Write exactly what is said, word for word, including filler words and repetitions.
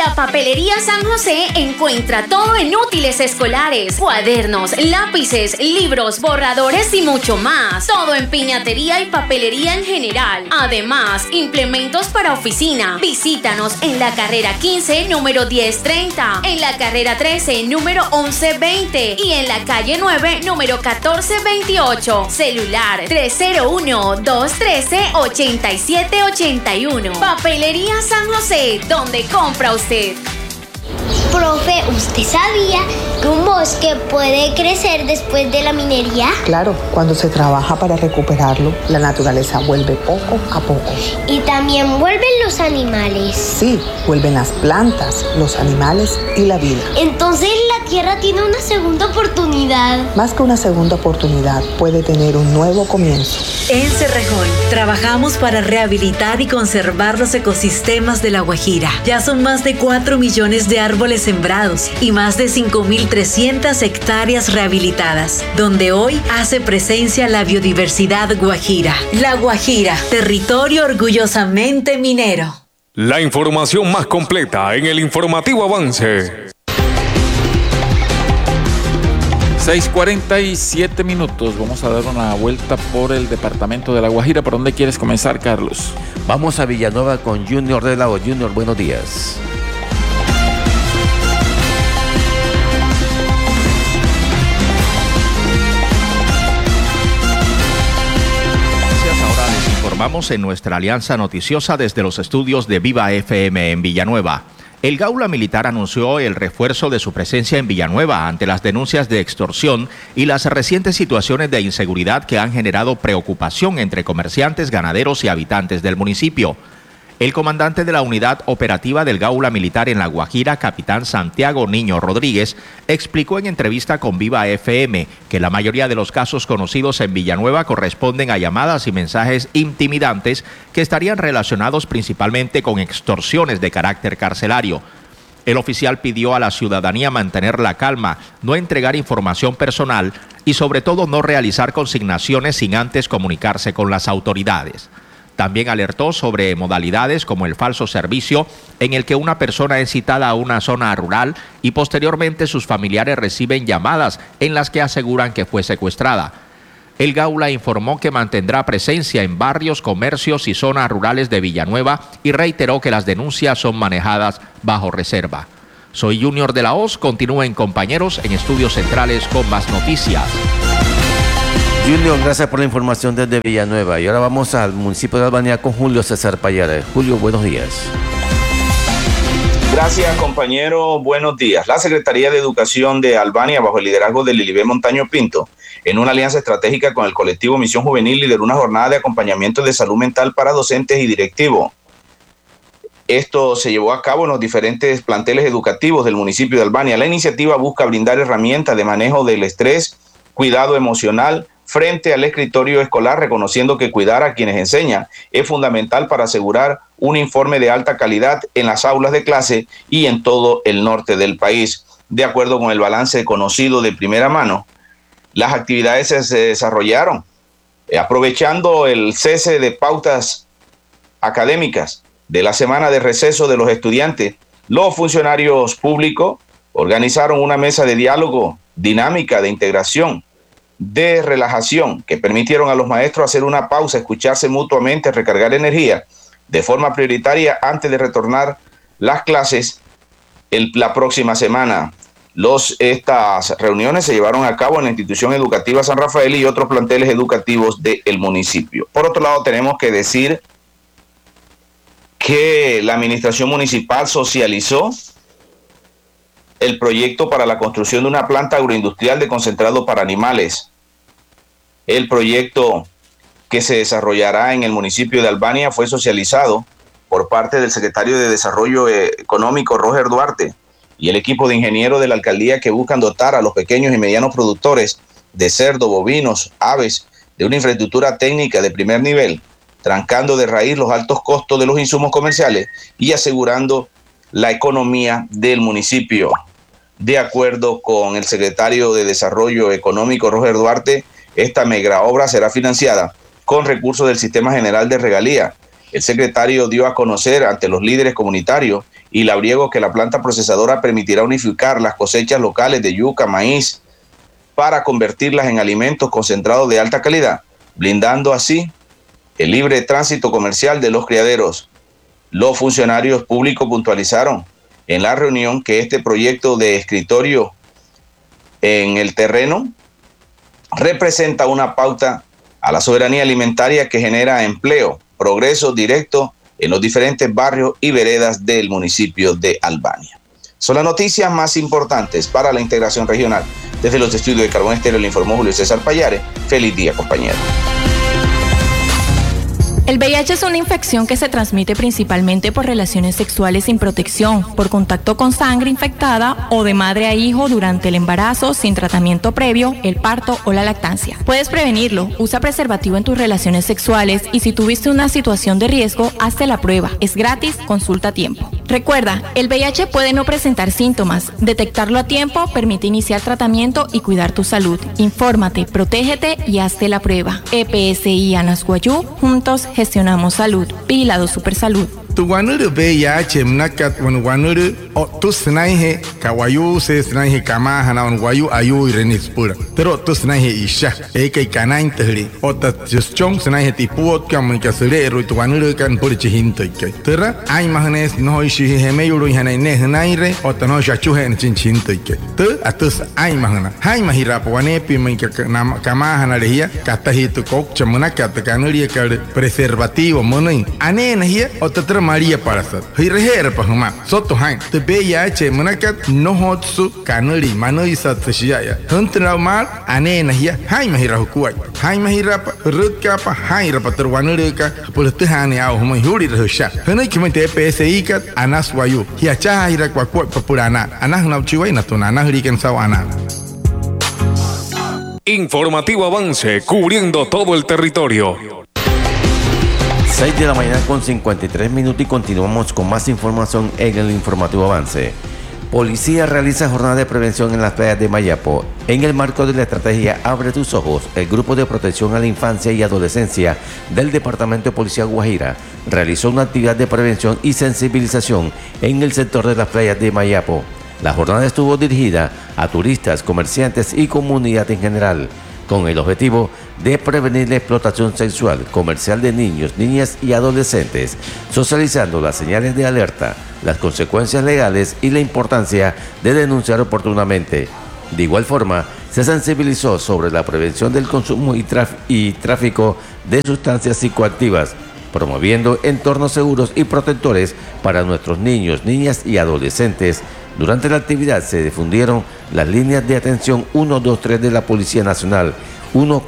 la Papelería San José encuentra todo en útiles escolares, cuadernos, lápices, libros, borradores y mucho más. Todo en piñatería y papelería en general. Además, implementos para oficina. Visítanos en la carrera quince, número diez treinta, en la carrera trece, número once veinte y en la calle nueve, número catorce veintiocho. Celular tres cero uno, dos uno tres, ocho siete ocho uno. Papelería San José, donde compra usted. Profe, ¿usted sabía que un bosque puede crecer después de la minería? Claro, cuando se trabaja para recuperarlo, la naturaleza vuelve poco a poco. ¿Y también vuelven los animales? Sí, vuelven las plantas, los animales y la vida. Entonces la tierra tiene una segunda oportunidad. Más que una segunda oportunidad, puede tener un nuevo comienzo. En Cerrejón, trabajamos para rehabilitar y conservar los ecosistemas de La Guajira. Ya son más de cuatro millones de árboles sembrados y más de cinco mil trescientas hectáreas rehabilitadas, donde hoy hace presencia la biodiversidad guajira. La Guajira, territorio orgullosamente minero. La información más completa en el informativo Avance. seis cuarenta y siete minutos. Vamos a dar una vuelta por el departamento de La Guajira. ¿Por dónde quieres comenzar, Carlos? Vamos a Villanueva con Junior de la O. Junior, buenos días. Informamos en nuestra alianza noticiosa desde los estudios de Viva F M en Villanueva. El Gaula Militar anunció el refuerzo de su presencia en Villanueva ante las denuncias de extorsión y las recientes situaciones de inseguridad que han generado preocupación entre comerciantes, ganaderos y habitantes del municipio. El comandante de la Unidad Operativa del Gaula Militar en La Guajira, capitán Santiago Niño Rodríguez, explicó en entrevista con Viva F M que la mayoría de los casos conocidos en Villanueva corresponden a llamadas y mensajes intimidantes que estarían relacionados principalmente con extorsiones de carácter carcelario. El oficial pidió a la ciudadanía mantener la calma, no entregar información personal y sobre todo no realizar consignaciones sin antes comunicarse con las autoridades. También alertó sobre modalidades como el falso servicio, en el que una persona es citada a una zona rural y posteriormente sus familiares reciben llamadas en las que aseguran que fue secuestrada. El Gaula informó que mantendrá presencia en barrios, comercios y zonas rurales de Villanueva y reiteró que las denuncias son manejadas bajo reserva. Soy Junior de la Hoz, continúen compañeros en Estudios Centrales con más noticias. Junior, gracias por la información desde Villanueva. Y ahora vamos al municipio de Albania con Julio César Payares. Julio, buenos días. Gracias, compañero. Buenos días. La Secretaría de Educación de Albania, bajo el liderazgo de Lilibet Montaño Pinto, en una alianza estratégica con el colectivo Misión Juvenil, lideró una jornada de acompañamiento de salud mental para docentes y directivos. Esto se llevó a cabo en los diferentes planteles educativos del municipio de Albania. La iniciativa busca brindar herramientas de manejo del estrés, cuidado emocional, frente al escritorio escolar, reconociendo que cuidar a quienes enseñan es fundamental para asegurar un informe de alta calidad en las aulas de clase y en todo el norte del país. De acuerdo con el balance conocido de primera mano, las actividades se desarrollaron eh, aprovechando el cese de pautas académicas de la semana de receso de los estudiantes. Los funcionarios públicos organizaron una mesa de diálogo dinámica de integración, de relajación, que permitieron a los maestros hacer una pausa, escucharse mutuamente, recargar energía de forma prioritaria antes de retornar las clases el, la próxima semana. Los, estas reuniones se llevaron a cabo en la institución educativa San Rafael y otros planteles educativos del municipio. Por otro lado, tenemos que decir que la administración municipal socializó el proyecto para la construcción de una planta agroindustrial de concentrado para animales. El proyecto que se desarrollará en el municipio de Albania fue socializado por parte del secretario de Desarrollo Económico, Roger Duarte, y el equipo de ingenieros de la alcaldía, que buscan dotar a los pequeños y medianos productores de cerdo, bovinos, aves, de una infraestructura técnica de primer nivel, trancando de raíz los altos costos de los insumos comerciales y asegurando la economía del municipio. De acuerdo con el secretario de Desarrollo Económico, Roger Duarte, esta mega obra será financiada con recursos del Sistema General de Regalía. El secretario dio a conocer ante los líderes comunitarios y labriego que la planta procesadora permitirá unificar las cosechas locales de yuca, maíz, para convertirlas en alimentos concentrados de alta calidad, blindando así el libre tránsito comercial de los criaderos. Los funcionarios públicos puntualizaron en la reunión que este proyecto de escritorio en el terreno representa una pauta a la soberanía alimentaria que genera empleo, progreso directo en los diferentes barrios y veredas del municipio de Albania. Son las noticias más importantes para la integración regional. Desde los estudios de Carbón Estéreo le informó Julio César Payares. Feliz día, compañeros. El V I H es una infección que se transmite principalmente por relaciones sexuales sin protección, por contacto con sangre infectada o de madre a hijo durante el embarazo sin tratamiento previo, el parto o la lactancia. Puedes prevenirlo, usa preservativo en tus relaciones sexuales y si tuviste una situación de riesgo, hazte la prueba. Es gratis, consulta a tiempo. Recuerda, el V I H puede no presentar síntomas. Detectarlo a tiempo permite iniciar tratamiento y cuidar tu salud. Infórmate, protégete y hazte la prueba. E P S I Anasguayú, juntos gestionamos salud. Vigilado Supersalud. Tu wanuru V I H mnakat wan wanuru o tu snaihe kawayu se snaihe kama hana wan wayu ayu irenis pura. Tero tu snaihe isha e kai kanain tehli o ta justong snaihe tipuot kam ka sere ro tu wanuru kan pur chihinto kai. Tera ai mahnes no ishi heme yuru hana ne hnaire o ta no shachu hen chin chinto kai. Te atus ai mahna hai mahira pwane pi men ka kama hana lehia kata hitu kok chamuna kata kanuri ka preservativo monai ane nahia o ta Maria Parasat. Hirehera pahuma. Soto hain. Te V I H manakat no hotsu kanuri mano isat sishaya. Huntra mal ane nahia hai mahira hukuai. Hai mahira rut ka pa hai rapater wanure ka pultehane au huma huri rhusha. Hene kimete P S I kat anas wayu. Hia cha hira kwa kwa papurana. Anas na chiwai na tunana huriken sawana. Informativo Avance, cubriendo todo el territorio. seis de la mañana con cincuenta y tres minutos y continuamos con más información en el Informativo Avance. Policía realiza jornada de prevención en las playas de Mayapo. En el marco de la estrategia Abre tus ojos, el Grupo de Protección a la Infancia y Adolescencia del Departamento de Policía Guajira realizó una actividad de prevención y sensibilización en el sector de las playas de Mayapo. La jornada estuvo dirigida a turistas, comerciantes y comunidad en general, con el objetivo de prevenir la explotación sexual comercial de niños, niñas y adolescentes, socializando las señales de alerta, las consecuencias legales y la importancia de denunciar oportunamente. De igual forma, se sensibilizó sobre la prevención del consumo y, traf- y tráfico de sustancias psicoactivas, promoviendo entornos seguros y protectores para nuestros niños, niñas y adolescentes. Durante la actividad se difundieron las líneas de atención uno dos tres de la Policía Nacional, uno